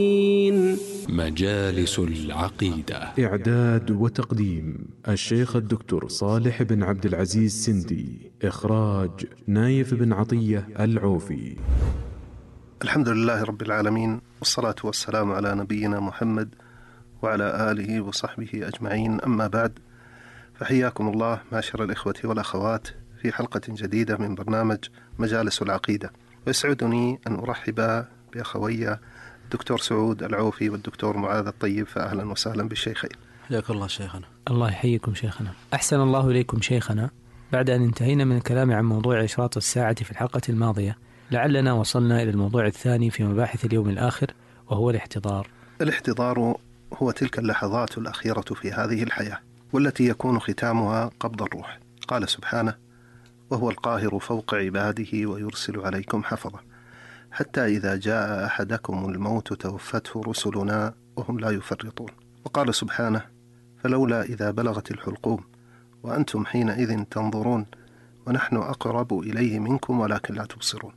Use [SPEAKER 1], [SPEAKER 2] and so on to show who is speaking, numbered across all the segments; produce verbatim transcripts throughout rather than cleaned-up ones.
[SPEAKER 1] مجالس العقيدة.
[SPEAKER 2] إعداد وتقديم الشيخ الدكتور صالح بن عبد العزيز سندي. إخراج نايف بن عطية العوفي.
[SPEAKER 3] الحمد لله رب العالمين، والصلاة والسلام على نبينا محمد وعلى آله وصحبه أجمعين، أما بعد، فحياكم الله معشر الإخوة والأخوات في حلقة جديدة من برنامج مجالس العقيدة. ويسعدني أن أرحب بأخوي الدكتور سعود العوفي والدكتور معاذ الطيب، فأهلا وسهلا بالشيخين.
[SPEAKER 4] حياك الله شيخنا.
[SPEAKER 5] الله يحييكم شيخنا. أحسن الله إليكم شيخنا. بعد أن انتهينا من الكلام عن موضوع إشراط الساعة في الحلقة الماضية، لعلنا وصلنا إلى الموضوع الثاني في مباحث اليوم الآخر، وهو الاحتضار.
[SPEAKER 3] الاحتضار هو تلك اللحظات الأخيرة في هذه الحياة، والتي يكون ختامها قبض الروح. قال سبحانه: وهو القاهر فوق عباده ويرسل عليكم حفظة حتى إذا جاء أحدكم الموت توفته رسلنا وهم لا يفرطون. وقال سبحانه: فلولا إذا بلغت الحلقوم وأنتم حينئذ تنظرون ونحن أقرب إليه منكم ولكن لا تبصرون.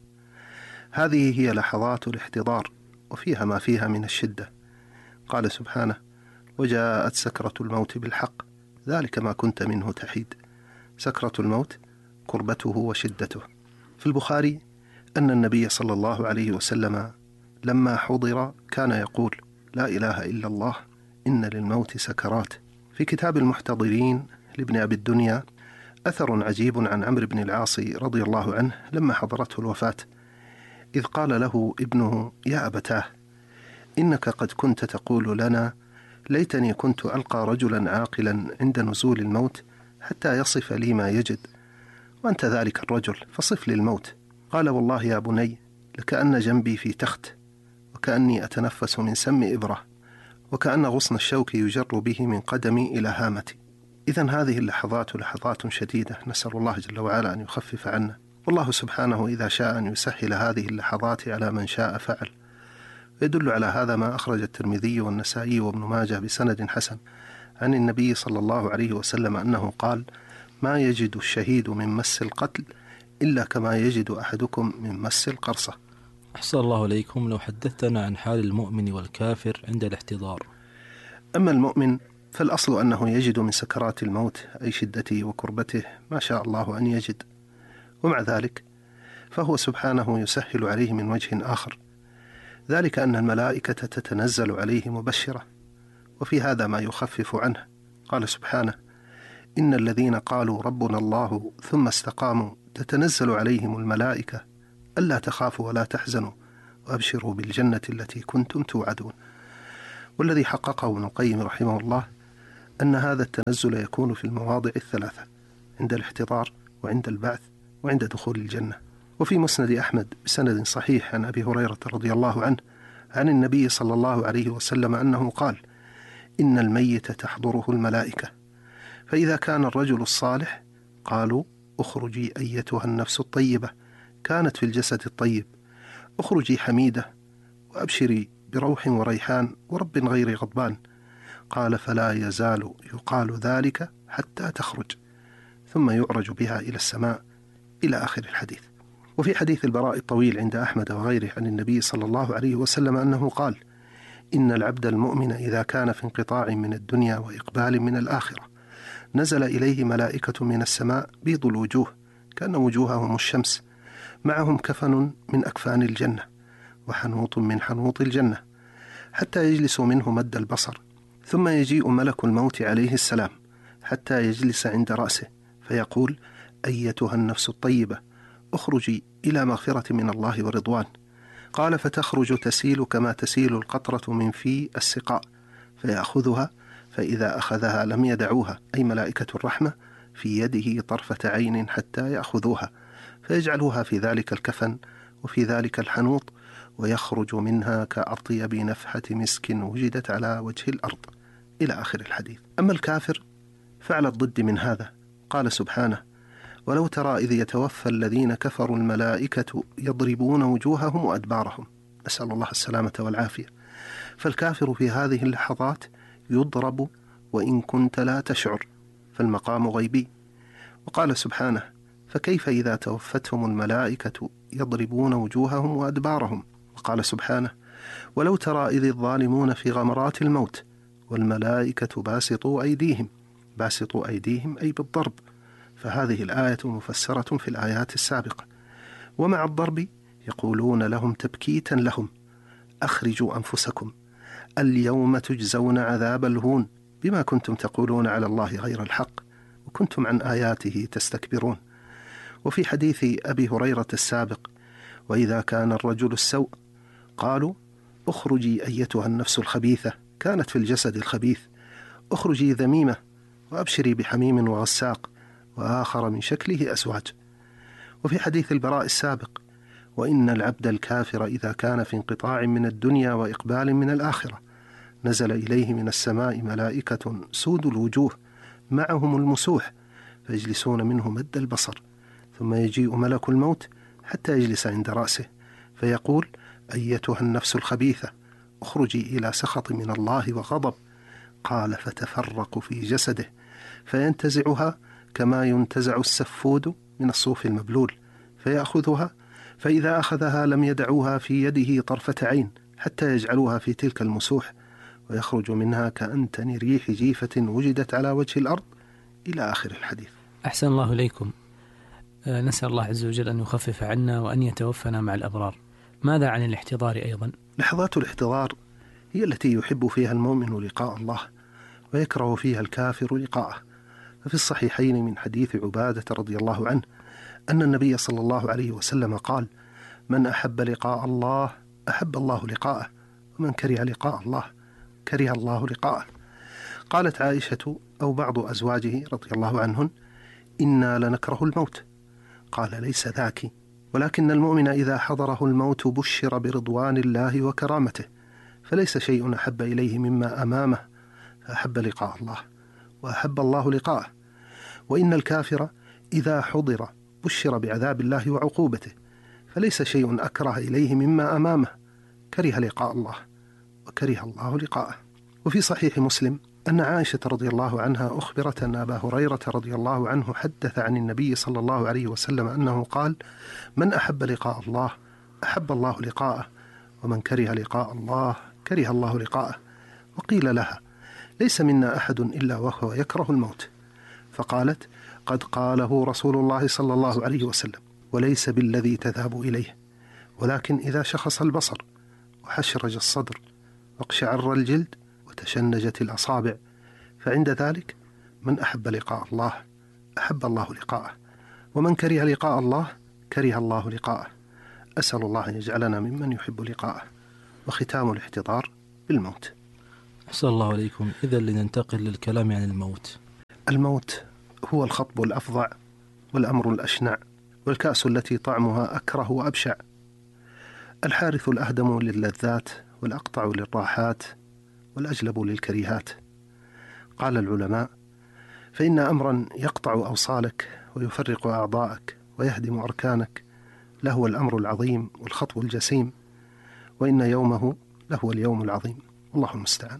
[SPEAKER 3] هذه هي لحظات الاحتضار، وفيها ما فيها من الشدة. قال سبحانه: وجاءت سكرة الموت بالحق ذلك ما كنت منه تحيد. سكرة الموت كربته وشدته. في البخاري أن النبي صلى الله عليه وسلم لما حضر كان يقول: لا إله إلا الله إن للموت سكرات. في كتاب المحتضرين لابن أبي الدنيا أثر عجيب عن عمرو بن العاص رضي الله عنه لما حضرته الوفاة، إذ قال له ابنه: يا أبتاه، إنك قد كنت تقول لنا: ليتني كنت ألقى رجلا عاقلا عند نزول الموت حتى يصف لي ما يجد، وأنت ذلك الرجل فصف لي الموت. قال: والله يا بني لكأن جنبي في تخت، وكأني أتنفس من سم إبرة، وكأن غصن الشوك يجر به من قدمي إلى هامتي. إذن هذه اللحظات لحظات شديدة، نسأل الله جل وعلا أن يخفف عنا. والله سبحانه إذا شاء أن يسهل هذه اللحظات على من شاء فعل. يدل على هذا ما أخرج الترمذي والنسائي وابن ماجه بسند حسن عن النبي صلى الله عليه وسلم أنه قال: ما يجد الشهيد من مس القتل إلا كما يجد أحدكم من مس القرصة.
[SPEAKER 4] أحسن الله إليكم. لو حدثتنا عن حال المؤمن والكافر عند الاحتضار.
[SPEAKER 3] أما المؤمن فالأصل أنه يجد من سكرات الموت أي شدته وكربته ما شاء الله أن يجد، ومع ذلك فهو سبحانه يسهل عليه من وجه آخر، ذلك أن الملائكة تتنزل عليه مبشرة، وفي هذا ما يخفف عنه. قال سبحانه: إن الذين قالوا ربنا الله ثم استقاموا تتنزل عليهم الملائكة ألا تخافوا ولا تحزنوا وأبشروا بالجنة التي كنتم توعدون. والذي حققه ابن القيم رحمه الله أن هذا التنزل يكون في المواضع الثلاثة: عند الاحتضار، وعند البعث، وعند دخول الجنة. وفي مسند أحمد بسند صحيح عن أبي هريرة رضي الله عنه عن النبي صلى الله عليه وسلم أنه قال: إن الميت تحضره الملائكة، فإذا كان الرجل الصالح قالوا: اخرجي أيتها النفس الطيبة كانت في الجسد الطيب، اخرجي حميدة وأبشري بروح وريحان ورب غير غضبان. قال: فلا يزال يقال ذلك حتى تخرج، ثم يعرج بها إلى السماء، إلى آخر الحديث. وفي حديث البراء الطويل عند أحمد وغيره عن النبي صلى الله عليه وسلم أنه قال: إن العبد المؤمن إذا كان في انقطاع من الدنيا وإقبال من الآخرة نزل إليه ملائكة من السماء بيض الوجوه كأن وجوههم الشمس، معهم كفن من أكفان الجنة وحنوط من حنوط الجنة، حتى يجلس منه مد البصر، ثم يجيء ملك الموت عليه السلام حتى يجلس عند رأسه فيقول: أيتها النفس الطيبة اخرجي إلى مغفرة من الله ورضوان. قال: فتخرج تسيل كما تسيل القطرة من في السقاء، فيأخذها، فإذا أخذها لم يدعوها أي ملائكة الرحمة في يده طرفة عين حتى يأخذوها، فيجعلوها في ذلك الكفن وفي ذلك الحنوط، ويخرج منها كأطيب نفحة مسك وجدت على وجه الأرض، إلى آخر الحديث. أما الكافر فعل الضد من هذا. قال سبحانه: ولو ترى إذ يتوفى الذين كفروا الملائكة يضربون وجوههم وأدبارهم، نسأل الله السلامة والعافية. فالكافر في هذه اللحظات يضرب وإن كنت لا تشعر، فالمقام غيبي. وقال سبحانه: فكيف إذا توفتهم الملائكة يضربون وجوههم وأدبارهم. وقال سبحانه: ولو ترى إذ الظالمون في غمرات الموت والملائكة باسطوا أيديهم باسطوا أيديهم أي بالضرب، فهذه الآية مفسرة في الآيات السابقة. ومع الضرب يقولون لهم تبكيتا لهم: أخرجوا أنفسكم اليوم تجزون عذاب الهون بما كنتم تقولون على الله غير الحق وكنتم عن آياته تستكبرون. وفي حديث أبي هريرة السابق: وإذا كان الرجل السوء قالوا: أخرجي أيتها النفس الخبيثة، كانت في الجسد الخبيث، أخرجي ذميمة وأبشري بحميم وغساق وآخر من شكله أزواج. وفي حديث البراء السابق: وإن العبد الكافر إذا كان في انقطاع من الدنيا وإقبال من الآخرة نزل إليه من السماء ملائكة سود الوجوه معهم المسوح فيجلسون منه مد البصر، ثم يجيء ملك الموت حتى يجلس عند رأسه فيقول: أيتها النفس الخبيثة اخرجي إلى سخط من الله وغضب. قال: فتفرق في جسده فينتزعها كما ينتزع السفود من الصوف المبلول فيأخذها، فإذا أخذها لم يدعوها في يده طرفة عين حتى يجعلوها في تلك المسوح، ويخرج منها كأنتن ريح جيفة وجدت على وجه الأرض، إلى آخر الحديث.
[SPEAKER 5] أحسن الله إليكم. نسأل الله عز وجل أن يخفف عنا وأن يتوفنا مع الأبرار. ماذا عن الاحتضار أيضا؟
[SPEAKER 3] لحظات الاحتضار هي التي يحب فيها المؤمن لقاء الله ويكره فيها الكافر لقاءه. ففي الصحيحين من حديث عبادة رضي الله عنه أن النبي صلى الله عليه وسلم قال: من أحب لقاء الله أحب الله لقاءه، ومن كره لقاء الله كره الله لقاءه. قالت عائشة أو بعض أزواجه رضي الله عنهن: إنا لنكره الموت. قال: ليس ذاك، ولكن المؤمن إذا حضره الموت بشر برضوان الله وكرامته، فليس شيء أحب إليه مما أمامه، فأحب لقاء الله وأحب الله لقاءه. وإن الكافر إذا حضر بشر بعذاب الله وعقوبته، فليس شيء أكره إليه مما أمامه، كره لقاء الله وكره الله لقاءه. وفي صحيح مسلم أن عائشة رضي الله عنها أخبرت أن أبا هريرة رضي الله عنه حدث عن النبي صلى الله عليه وسلم أنه قال: من أحب لقاء الله أحب الله لقاءه، ومن كره لقاء الله كره الله لقاءه. وقيل لها: ليس منا أحد إلا وهو يكره الموت. فقالت: قد قاله رسول الله صلى الله عليه وسلم: وليس بالذي تذهب إليه، ولكن إذا شخص البصر وحشرج الصدر واقشعر الجلد وتشنجت الأصابع، فعند ذلك من أحب لقاء الله أحب الله لقاءه، ومن كره لقاء الله كره الله لقاءه. أسأل الله أن يجعلنا ممن يحب لقاءه. وختام الاحتضار بالموت.
[SPEAKER 4] أحسن الله عليكم. إذا لننتقل للكلام عن الموت.
[SPEAKER 3] الموت هو الخطب الأفظع والأمر الأشنع والكأس التي طعمها أكره وأبشع، الحارث الأهدم للذات والأقطع للراحات والأجلب للكريهات. قال العلماء: فإن أمرا يقطع أوصالك ويفرق أعضاءك ويهدم أركانك لهو الأمر العظيم والخطب الجسيم، وإن يومه لهو اليوم العظيم، والله المستعان.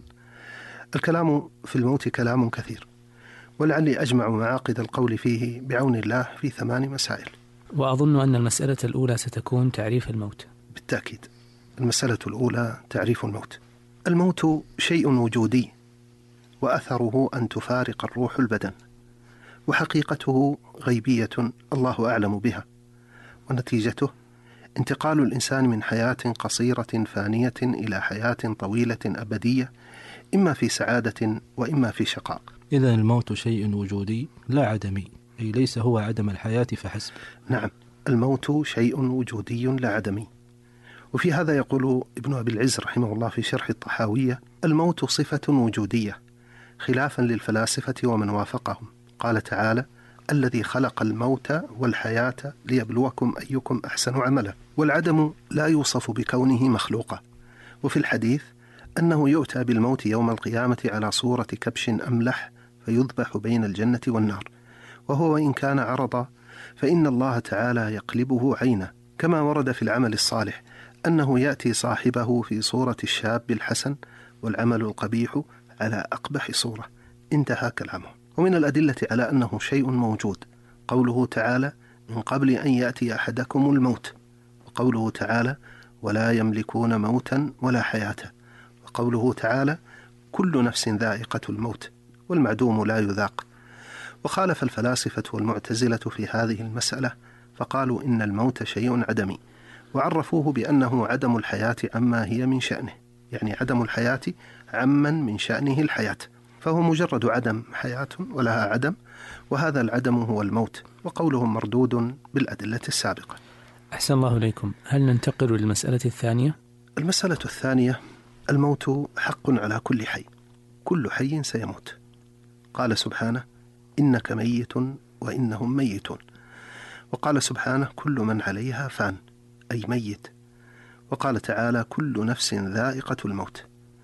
[SPEAKER 3] الكلام في الموت كلام كثير، ولعلي أجمع معاقد القول فيه بعون الله في ثمان مسائل.
[SPEAKER 5] وأظن أن المسألة الأولى ستكون تعريف الموت.
[SPEAKER 3] بالتأكيد. المسألة الأولى تعريف الموت. الموت شيء وجودي، وأثره أن تفارق الروح البدن، وحقيقته غيبية الله أعلم بها، ونتيجته انتقال الإنسان من حياة قصيرة فانية إلى حياة طويلة أبدية، إما في سعادة وإما في شقاء.
[SPEAKER 4] إذن الموت شيء وجودي لا عدمي، أي ليس هو عدم الحياة فحسب.
[SPEAKER 3] نعم، الموت شيء وجودي لا عدمي. وفي هذا يقول ابن أبي العز رحمه الله في شرح الطحاوية: الموت صفة وجودية، خلافا للفلاسفة ومن وافقهم. قال تعالى: الذي خلق الموت والحياة ليبلوكم أيكم أحسن عملا. والعدم لا يوصف بكونه مخلوقا. وفي الحديث أنه يؤتى بالموت يوم القيامة على صورة كبش أملح فيذبح بين الجنة والنار، وهو إن كان عرضا فإن الله تعالى يقلبه عينا، كما ورد في العمل الصالح أنه يأتي صاحبه في صورة الشاب الحسن والعمل القبيح على أقبح صورة. انتهى كلامه. ومن الأدلة على أنه شيء موجود قوله تعالى: من قبل أن يأتي أحدكم الموت، وقوله تعالى: ولا يملكون موتا ولا حياة. وقوله تعالى كل نفس ذائقة الموت والمعدوم لا يذاق. وخالف الفلاسفة والمعتزلة في هذه المسألة فقالوا إن الموت شيء عدمي، وعرفوه بأنه عدم الحياة عما هي من شأنه، يعني عدم الحياة عمن من شأنه الحياة، فهو مجرد عدم حياة ولها عدم، وهذا العدم هو الموت، وقولهم مردود بالأدلة السابقة.
[SPEAKER 5] أحسن الله إليكم. هل ننتقل للمسألة الثانية؟
[SPEAKER 3] المسألة الثانية: الموت حق على كل حي، كل حي سيموت. قال سبحانه إنك ميت وإنهم ميتون. وقال سبحانه كل من عليها فان، أي ميت. وقال تعالى كل نفس ذائقة الموت.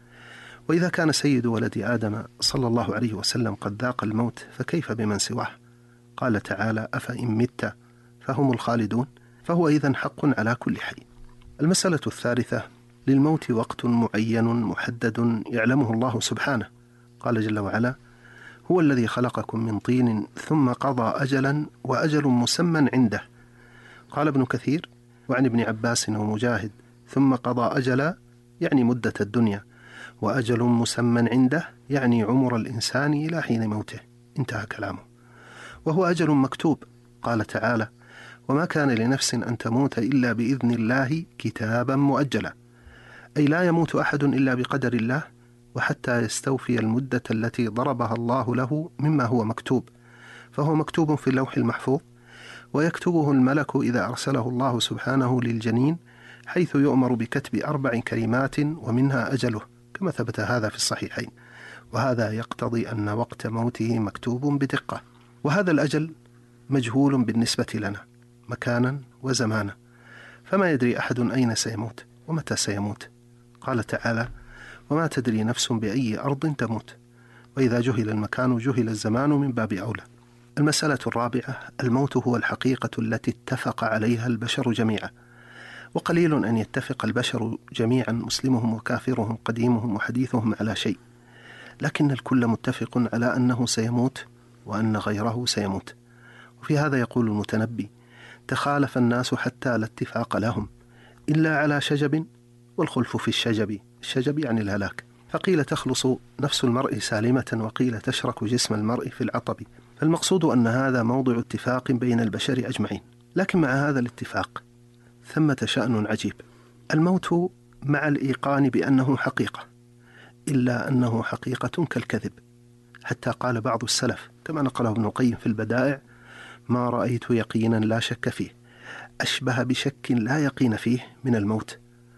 [SPEAKER 3] وإذا كان سيد ولد آدم صلى الله عليه وسلم قد ذاق الموت فكيف بمن سواه؟ قال تعالى أفإن مت فهم الخالدون، فهو إذن حق على كل حي. المسألة الثالثة: للموت وقت معين محدد يعلمه الله سبحانه. قال جل وعلا هو الذي خلقكم من طين ثم قضى أجلا وأجل مسمى عنده. قال ابن كثير وعن ابن عباس ومجاهد ثم قضى أجلا يعني مدة الدنيا، وأجل مسمى عنده يعني عمر الإنسان إلى حين موته. انتهى كلامه. وهو أجل مكتوب. قال تعالى وما كان لنفس أن تموت إلا بإذن الله كتابا مؤجلا، أي لا يموت أحد إلا بقدر الله، وحتى يستوفي المدة التي ضربها الله له مما هو مكتوب، فهو مكتوب في اللوح المحفوظ، ويكتبه الملك إذا أرسله الله سبحانه للجنين، حيث يؤمر بكتب أربع كلمات ومنها أجله، كما ثبت هذا في الصحيحين. وهذا يقتضي أن وقت موته مكتوب بدقة. وهذا الأجل مجهول بالنسبة لنا مكانا وزمانا، فما يدري أحد أين سيموت ومتى سيموت. قال تعالى وما تدري نفس بأي أرض تموت، وإذا جهل المكان جهل الزمان من باب أولى. المسألة الرابعة: الموت هو الحقيقة التي اتفق عليها البشر جميعا، وقليل أن يتفق البشر جميعا مسلمهم وكافرهم قديمهم وحديثهم على شيء، لكن الكل متفق على أنه سيموت وأن غيره سيموت. وفي هذا يقول المتنبي تخالف الناس حتى لا اتفاق لهم إلا على شجب، والخلف في الشجب، الشجب يعني الهلاك، فقيل تخلص نفس المرء سالمة وقيل تشرك جسم المرء في العطب. فالمقصود أن هذا موضع اتفاق بين البشر أجمعين، لكن مع هذا الاتفاق ثمة شأن عجيب: الموت مع الإيقان بأنه حقيقة، إلا أنه حقيقة كالكذب، حتى قال بعض السلف كما نقله ابن القيم في البدائع ما رأيت يقينا لا شك فيه أشبه بشك لا يقين فيه من الموت.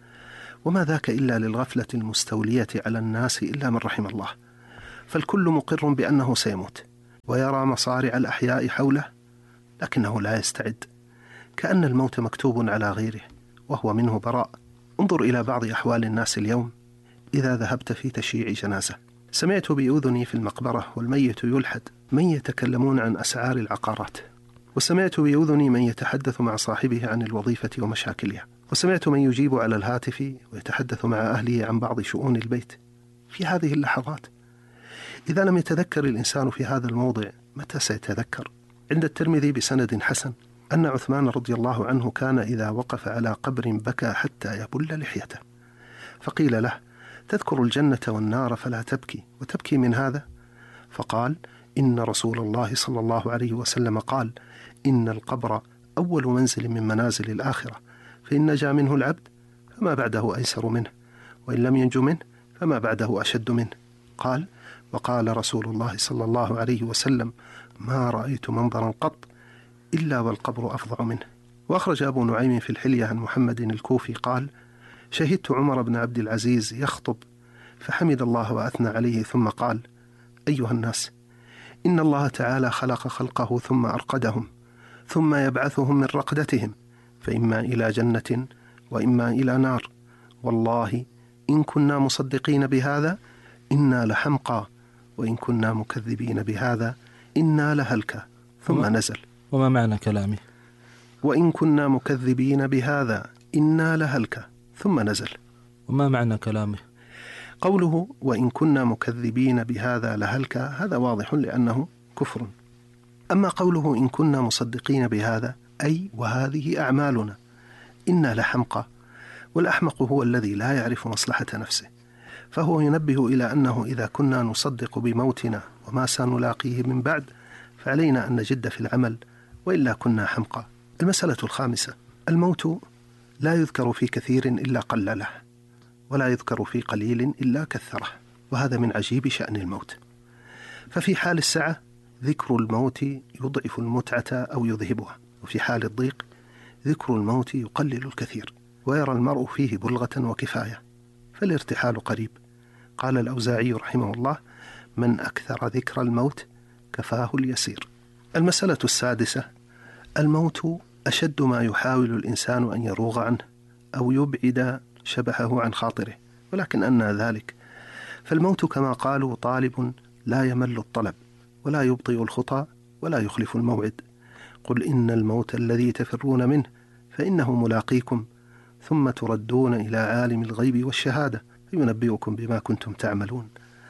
[SPEAKER 3] وما ذاك إلا للغفلة المستولية على الناس إلا من رحم الله، فالكل مقر بأنه سيموت ويرى مصارع الأحياء حوله، لكنه لا يستعد، كأن الموت مكتوب على غيره وهو منه براء. انظر إلى بعض أحوال الناس اليوم إذا ذهبت في تشييع جنازة. سمعت بأذني في المقبرة والميت يلحد من يتكلمون عن أسعار العقارات، وسمعت بأذني من يتحدث مع صاحبه عن الوظيفة ومشاكلها، وسمعت من يجيب على الهاتف ويتحدث مع أهله عن بعض شؤون البيت. في هذه اللحظات إذا لم يتذكر الإنسان في هذا الموضع متى سيتذكر؟ عند الترمذي بسند حسن أن عثمان رضي الله عنه كان إذا وقف على قبر بكى حتى يبل لحيته، فقيل له تذكر الجنة والنار فلا تبكي وتبكي من هذا؟ فقال إن رسول الله صلى الله عليه وسلم قال إن القبر أول منزل من منازل الآخرة، فإن نجا منه العبد فما بعده أيسر منه، وإن لم ينج منه فما بعده أشد منه. قال وقال رسول الله صلى الله عليه وسلم ما رأيت منظرا قط إلا والقبر أفظع منه. وأخرج أبو نعيم في الحلية عن محمد الكوفي قال شهدت عمر بن عبد العزيز يخطب فحمد الله وأثنى عليه ثم قال أيها الناس إن الله تعالى خلق خلقه ثم أرقدهم ثم يبعثهم من رقدتهم، فإما إلى جنة وإما إلى نار، والله إن كنا مصدقين بهذا إنا لحمقى، وإن كنا مكذبين بهذا إنا لهلكى. ثم
[SPEAKER 4] وما
[SPEAKER 3] نزل
[SPEAKER 4] وما معنى كلامه؟
[SPEAKER 3] وإن كنا مكذبين بهذا إنا لهلكى. ثم نزل
[SPEAKER 4] وما معنى كلامه؟
[SPEAKER 3] قوله وإن كنا مكذبين بهذا لهلكى هذا واضح لأنه كفر. أما قوله إن كنا مصدقين بهذا أي وهذه أعمالنا إنا لحمقى، والأحمق هو الذي لا يعرف مصلحة نفسه، فهو ينبه إلى أنه إذا كنا نصدق بموتنا وما سنلاقيه من بعد فعلينا أن نجد في العمل وإلا كنا حمقى. المسألة الخامسة: الموت لا يذكر في كثير إلا قلله، ولا يذكر في قليل إلا كثره، وهذا من عجيب شأن الموت. ففي حال السعة ذكر الموت يضعف المتعة أو يذهبها، وفي حال الضيق ذكر الموت يقلل الكثير، ويرى المرء فيه بلغة وكفاية، فالارتحال قريب. قال الأوزاعي رحمه الله: من أكثر ذكر الموت كفاه اليسير. المسألة السادسة: الموت أشد ما يحاول الإنسان أن يروغ عنه أو يبعد شبهه عن خاطره، ولكن أنى ذلك، فالموت كما قالوا طالب لا يمل الطلب ولا يبطئ الخطى ولا يخلف الموعد. قل إن الموت الذي تفرون منه فإنه ملاقيكم ثم تردون إلى عالم الغيب والشهادة فينبئكم بما كنتم تعملون.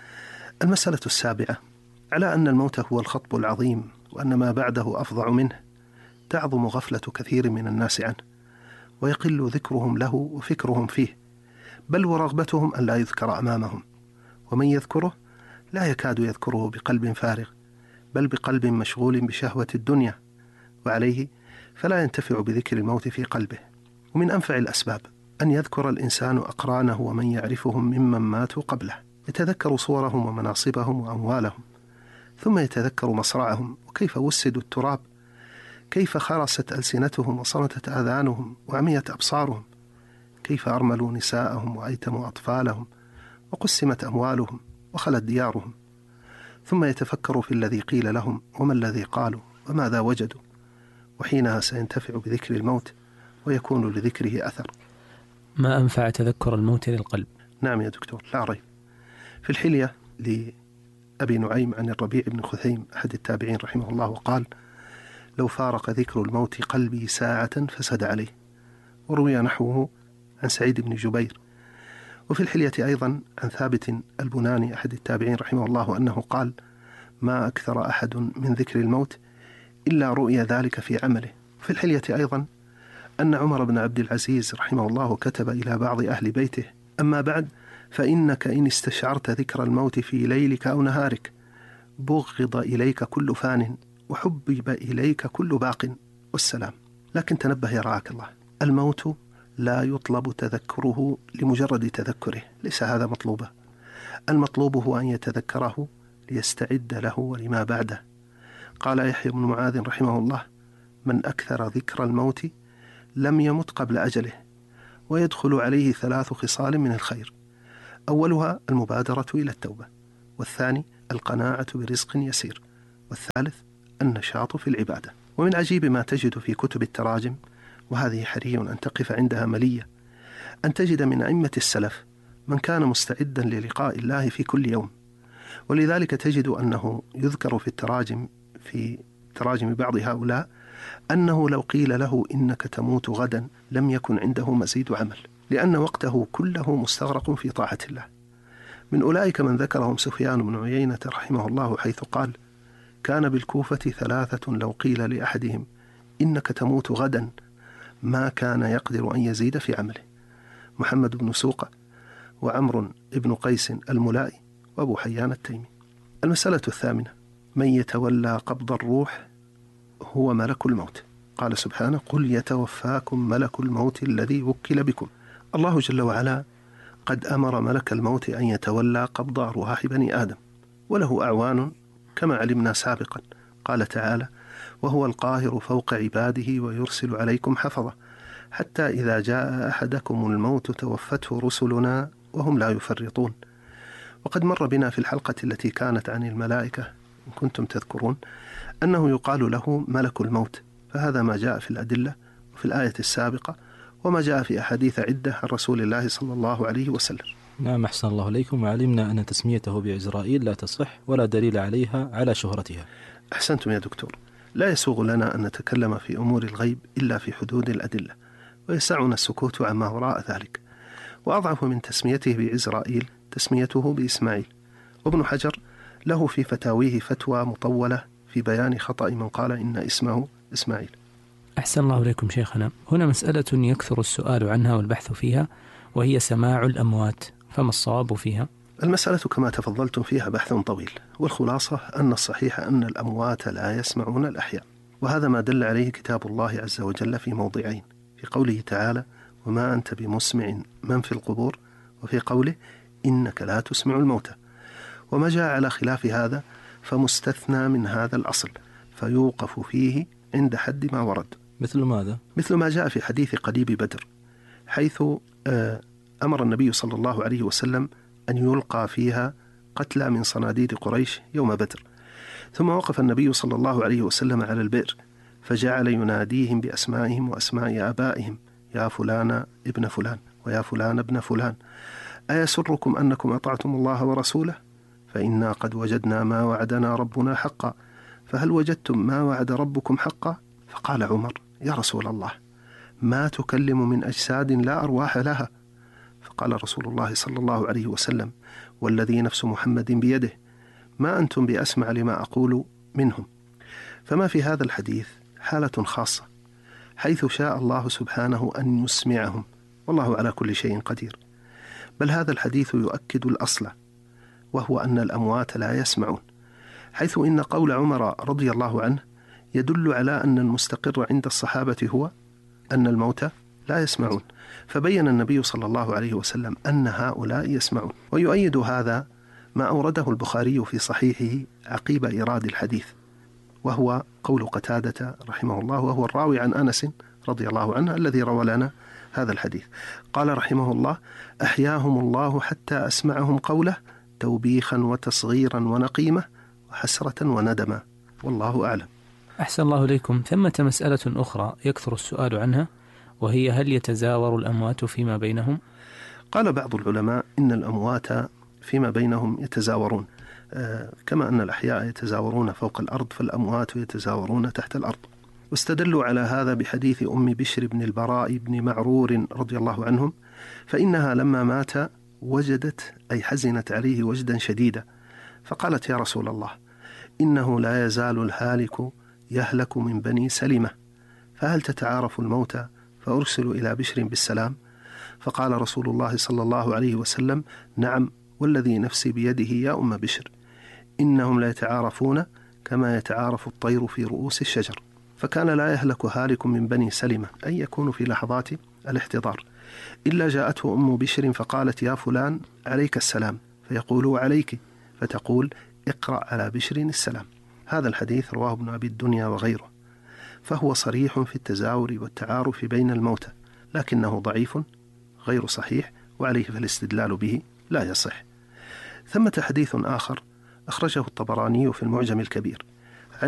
[SPEAKER 3] المسألة السابعة: على أن الموت هو الخطب العظيم وأن ما بعده أفظع منه، تعظم غفلة كثير من الناس عنه، ويقل ذكرهم له وفكرهم فيه، بل ورغبتهم أن لا يذكر أمامهم، ومن يذكره لا يكاد يذكره بقلب فارغ، بل بقلب مشغول بشهوة الدنيا، وعليه فلا ينتفع بذكر الموت في قلبه. ومن أنفع الأسباب أن يذكر الإنسان أقرانه ومن يعرفهم ممن ماتوا قبله، يتذكر صورهم ومناصبهم وأموالهم، ثم يتذكر مصرعهم وكيف وسدوا التراب، كيف خرست ألسنتهم وصمتت آذانهم وعميت أبصارهم، كيف أرملوا نساءهم وأيتموا أطفالهم وقسمت أموالهم وخلت ديارهم، ثم يتفكر في الذي قيل لهم وما الذي قالوا وماذا وجدوا، وحينها سينتفع بذكر الموت ويكون لذكره أثر.
[SPEAKER 5] ما أنفع تذكر الموت للقلب؟
[SPEAKER 3] نعم يا دكتور، لا ريب. في الحلية لأبي نعيم عن الربيع بن خثيم أحد التابعين رحمه الله وقال: لو فارق ذكر الموت قلبي ساعة فسد عليه. وروي نحوه عن سعيد بن جبير. وفي الحلية أيضا عن ثابت البناني أحد التابعين رحمه الله أنه قال: ما أكثر أحد من ذكر الموت إلا رؤي ذلك في عمله. في الحلية أيضا أن عمر بن عبد العزيز رحمه الله كتب إلى بعض أهل بيته: أما بعد فإنك إن استشعرت ذكر الموت في ليلك أو نهارك بغض إليك كل فان وحبب إليك كل باق والسلام. لكن تنبه يرعاك الله، الموت لا يطلب تذكره لمجرد تذكره، ليس هذا مطلوبه. المطلوب هو أن يتذكره ليستعد له ولما بعده. قال يحيى بن معاذ رحمه الله: من أكثر ذكر الموت لم يمت قبل أجله، ويدخل عليه ثلاث خصال من الخير: أولها المبادرة إلى التوبة، والثاني القناعة برزق يسير، والثالث النشاط في العبادة. ومن عجيب ما تجد في كتب التراجم، وهذه حري أن تقف عندها ملية، أن تجد من أئمة السلف من كان مستعدا للقاء الله في كل يوم. ولذلك تجد أنه يذكر في التراجم في تراجم بعض هؤلاء أنه لو قيل له إنك تموت غدا لم يكن عنده مزيد عمل، لأن وقته كله مستغرق في طاعة الله. من أولئك من ذكرهم سفيان بن عيينة رحمه الله، حيث قال: كان بالكوفة ثلاثة لو قيل لأحدهم إنك تموت غدا ما كان يقدر أن يزيد في عمله: محمد بن سوقة، وعمر بن قيس الملائي، وأبو حيان التيمي. المسألة الثامنة: من يتولى قبض الروح هو ملك الموت. قال سبحانه: قل يتوفاكم ملك الموت الذي وكل بكم. الله جل وعلا قد أمر ملك الموت أن يتولى قبض أرواح بني آدم، وله أعوان كما علمنا سابقا. قال تعالى: وهو القاهر فوق عباده ويرسل عليكم حفظة حتى إذا جاء أحدكم الموت توفته رسلنا وهم لا يفرطون. وقد مر بنا في الحلقة التي كانت عن الملائكة إن كنتم تذكرون أنه يقال له ملك الموت، فهذا ما جاء في الأدلة وفي الآية السابقة، وما جاء في أحاديث عدة عن رسول الله صلى الله عليه وسلم.
[SPEAKER 4] نعم، أحسن الله إليكم. وعلمنا أن تسميته بعزرائيل لا تصح ولا دليل عليها على شهرتها.
[SPEAKER 3] أحسنتم يا دكتور. لا يسوغ لنا أن نتكلم في أمور الغيب إلا في حدود الأدلة، ويسعنا السكوت عما وراء ذلك. وأضعف من تسميته بعزرائيل تسميته بإسماعيل. وابن حجر له في فتاويه فتوى مطولة في بيان خطأ من قال إن اسمه إسماعيل.
[SPEAKER 5] أحسن الله إليكم شيخنا. هنا مسألة يكثر السؤال عنها والبحث فيها، وهي سماع الأموات، فما الصواب فيها؟
[SPEAKER 3] المسألة كما تفضلتم فيها بحث طويل، والخلاصة أن الصحيح أن الأموات لا يسمعون الأحياء، وهذا ما دل عليه كتاب الله عز وجل في موضعين، في قوله تعالى وما أنت بمسمع من في القبور، وفي قوله إنك لا تسمع الموتى. وما جاء على خلاف هذا فمستثنى من هذا الأصل، فيوقف فيه عند حد ما ورد.
[SPEAKER 4] مثل ماذا؟
[SPEAKER 3] مثل ما جاء في حديث قليب بدر، حيث أمر النبي صلى الله عليه وسلم أن يلقى فيها قتلى من صناديد قريش يوم بدر، ثم وقف النبي صلى الله عليه وسلم على البئر فجعل يناديهم بأسمائهم وأسماء آبائهم، يا فلان ابن فلان ويا فلان ابن فلان، أيسركم أنكم أطعتم الله ورسوله؟ فإنا قد وجدنا ما وعدنا ربنا حقا، فهل وجدتم ما وعد ربكم حقا؟ فقال عمر يا رسول الله ما تكلم من أجساد لا أرواح لها؟ فقال رسول الله صلى الله عليه وسلم والذي نفس محمد بيده ما أنتم بأسمع لما أقول منهم. فما في هذا الحديث حالة خاصة، حيث شاء الله سبحانه أن يسمعهم، والله على كل شيء قدير، بل هذا الحديث يؤكد الأصل، وهو أن الأموات لا يسمعون، حيث إن قول عمر رضي الله عنه يدل على أن المستقر عند الصحابة هو أن الموتى لا يسمعون، فبين النبي صلى الله عليه وسلم أن هؤلاء يسمعون. ويؤيد هذا ما أورده البخاري في صحيحه عقيب إيراد الحديث، وهو قول قتادة رحمه الله، وهو الراوي عن أنس رضي الله عنه الذي روى لنا هذا الحديث، قال رحمه الله أحياهم الله حتى أسمعهم قوله توبيخا وتصغيرا ونقيمة وحسرة وندما، والله أعلم.
[SPEAKER 5] أحسن الله إليكم. ثمة مسألة أخرى يكثر السؤال عنها، وهي هل يتزاور الأموات فيما بينهم؟
[SPEAKER 3] قال بعض العلماء إن الأموات فيما بينهم يتزاورون، آه كما أن الأحياء يتزاورون فوق الأرض فالأموات يتزاورون تحت الأرض. واستدلوا على هذا بحديث أم بشر بن البراء بن معرور رضي الله عنهم، فإنها لما مات وجدت أي حزنت عليه وجدا شديدا، فقالت يا رسول الله إنه لا يزال الهالك يهلك من بني سلمة، فهل تتعارف الموتى فأرسل إلى بشر بالسلام؟ فقال رسول الله صلى الله عليه وسلم نعم والذي نفسي بيده يا أم بشر إنهم لا يتعارفون كما يتعارف الطير في رؤوس الشجر. فكان لا يهلك هالك من بني سلمة أي يكون في لحظات الاحتضار إلا جاءته أم بشر فقالت يا فلان عليك السلام، فيقول عليك، فتقول اقرأ على بشر السلام. هذا الحديث رواه ابن أبي الدنيا وغيره، فهو صريح في التزاور والتعارف بين الموتى، لكنه ضعيف غير صحيح، وعليه فالاستدلال به لا يصح. ثمة حديث آخر أخرجه الطبراني في المعجم الكبير